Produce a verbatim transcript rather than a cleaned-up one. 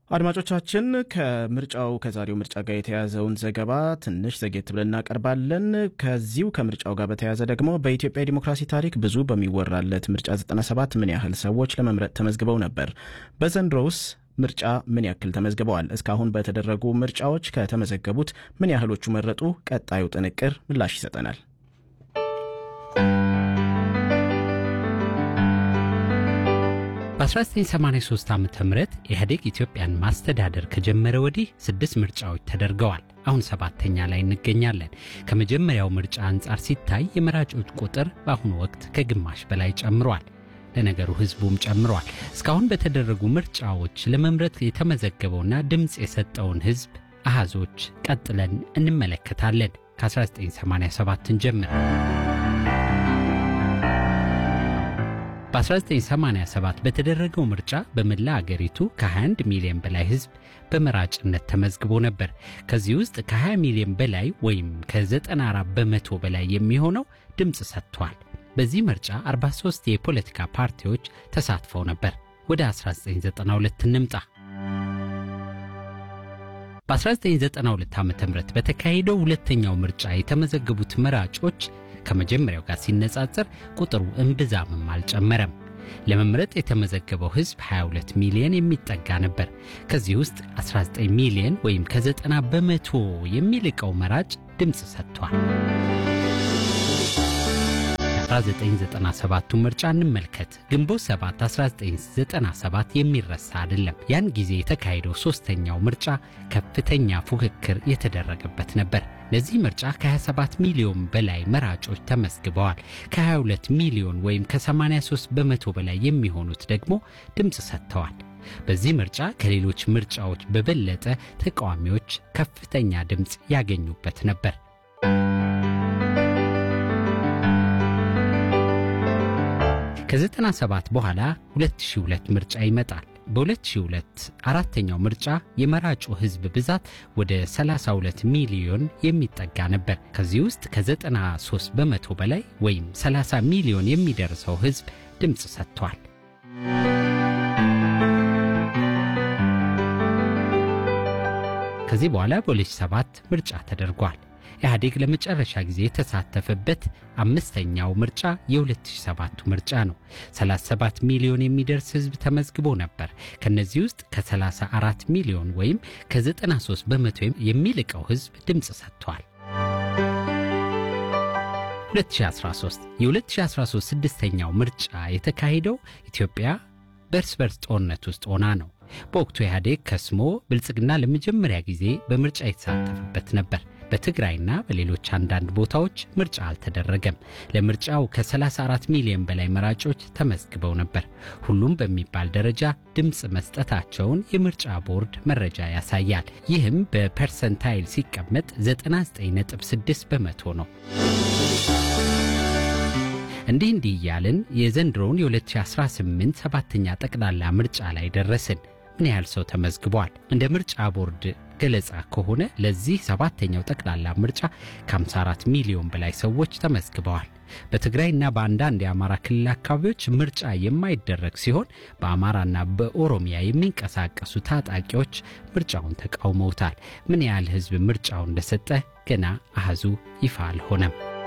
አድማጮቻችን ከምርጫው ከዛሬው ምርጫ ጋር የተያዘውን ዘገባ ትንሽ ዘግየት ብለን እናቀርባለን። ከዚሁ ከምርጫው ጋር በተያያዘ ደግሞ በኢትዮጵያ ዲሞክራሲ ታሪክ ብዙ በሚወራለት ምርጫ ዘጠና ሰባት ምን ያህል ሰዎች ለመምረጥ ተመዝግበው ነበር? በዘንድሮውስ ምርጫ ምን ያክል ተመዝግበዋል? እስካሁን በተደረጉ ምርጫዎች ከተመዘገቡት ምን ያህሎቹ መረጡ? ቀጣዩ ጥንቅር ምላሽ ይሰጠናል። በ1983 ዓመተ ምህረት ኢህአዴግ ኢትዮጵያን ማስተዳደር ከጀመረ ወዲህ ስድስት ምርጫዎች ተደርገዋል። አሁን ሰባተኛ ላይ እንገኛለን። ከመጀመሪያው ምርጫ አንጻር ሲታይ የመራጮች ቁጥር በአሁኑ ወቅት ከግማሽ በላይ ጨምሯል። ለነገሩ ህዝቡም ጨምሯል። እስካሁን በተደረጉ ምርጫዎች ለመምረጥ የተመዘገበውና ድምጽ የሰጠውን ህዝብ አሃዞች ቀጥለን እንመለከታለን። ከ1987 እንጀምር። በ1987 በተደረገው ምርጫ በመላ አገሪቱ ከ21 ሚሊዮን በላይ ህዝብ በመራጭነት ተመዝግቦ ነበር። ከዚህ ውስጥ ከ20 ሚሊዮን በላይ ወይም ከ94 በመቶ በላይ የሚሆነው ድምጽ ሰጥቷል። በዚህ ምርጫ አርባ ሶስት የፖለቲካ ፓርቲዎች ተሳትፈው ነበር። ወደ አስራ ዘጠኝ ዘጠና ሁለት እንምጣ። በ1992 ዓመተ ምህረት በተካሄደው ሁለተኛው ምርጫ የተመዘገቡት መራጮች ከመጀመሪያው ጋር ሲነጻጸር ቁጥሩ እምብዛምም አልጨመረም። ለመምረጥ የተመዘገበው ህዝብ ሃያ ሁለት ሚሊዮን የሚጠጋ ነበር። ከዚህ ውስጥ አስራ ዘጠኝ ሚሊዮን ወይም ከዘጠና በመቶ የሚልቀው መራጭ ድምጽ ሰጥቷል። አስራ ዘጠኝ ዘጠና ሰባት ምርጫ እንመልከት። ግንቦት ሰባት አስራ ዘጠኝ ዘጠና ሰባት የሚረሳ አይደለም። ያን ጊዜ የተካሄደው ሶስተኛው ምርጫ ከፍተኛ ፉክክር የተደረገበት ነበር። ለዚህ ምርጫ ከ27 ሚሊዮን በላይ መራጮች ተመዝግበዋል። ከ22 ሚሊዮን ወይም ከ83 በመቶ በላይ የሚሆኑት ደግሞ ድምጽ ሰጥተዋል። በዚህ ምርጫ ከሌሎች ምርጫዎች በበለጠ ተቃዋሚዎች ከፍተኛ ድምጽ ያገኙበት ነበር። ከዘጠና ሰባት በኋላ ሁለት ሺህ ሁለት ምርጫ ይመጣል። በሁለት ሺህ ሁለት አራተኛው ምርጫ የመራጩ ህዝብ ብዛት ወደ ሰላሳ ሁለት ሚሊዮን የሚጠጋ ነበር። ከዚህ ውስጥ ከዘጠና ሶስት በመቶ በላይ ወይም ሰላሳ ሚሊዮን የሚደርሰው ህዝብ ድምጽ ሰጥቷል። ከዚህ በኋላ በሁለት ሺህ ሰባት ምርጫ ተደርጓል። ኢህአዴግ ለመጨረሻ ጊዜ የተሳተፈበት አምስተኛው ምርጫ የሁለት ሺህ ሰባት ምርጫ ነው። ሰላሳ ሰባት ሚሊዮን የሚደርስ ህዝብ ተመዝግቦ ነበር። ከነዚህ ውስጥ ከሰላሳ አራት ሚሊዮን ወይም ከዘጠና ሶስት በመቶ የሚልቀው ህዝብ ድምጽ ሰጥቷል። ሁለት ሺህ አስራ ሶስት የሁለት ሺህ አስራ ሶስት ስድስተኛው ምርጫ የተካሄደው ኢትዮጵያ በርስ በርስ ጦርነት ውስጥ ሆና ነው። በወቅቱ ኢህአዴግ ከስሞ ብልጽግና ለመጀመሪያ ጊዜ በምርጫ የተሳተፈበት ነበር። በትግራይና በሌሎች አንዳንድ ቦታዎች ምርጫ አልተደረገም። ለምርጫው ከ34 ሚሊዮን በላይ መራጮች ተመዝግበው ነበር። ሁሉም በሚባል ደረጃ ድምጽ መስጠታቸውን የምርጫ ቦርድ መረጃ ያሳያል። ይህም በፐርሰንታይል ሲቀመጥ ዘጠና ዘጠኝ ነጥብ ስድስት በመቶ ነው። እንዲህ እንዲህ እያልን የዘንድሮውን የ2018 ሰባተኛ ጠቅላላ ምርጫ ላይ ደረስን። ምን ያህል ሰው ተመዝግቧል? እንደ ምርጫ ቦርድ ገለጻ ከሆነ ለዚህ ሰባተኛው ጠቅላላ ምርጫ ከ54 ሚሊዮን በላይ ሰዎች ተመዝግበዋል። በትግራይና በአንዳንድ የአማራ ክልል አካባቢዎች ምርጫ የማይደረግ ሲሆን በአማራና በኦሮሚያ የሚንቀሳቀሱ ታጣቂዎች ምርጫውን ተቃውመውታል። ምን ያህል ህዝብ ምርጫውን እንደሰጠ ገና አሃዙ ይፋ አልሆነም።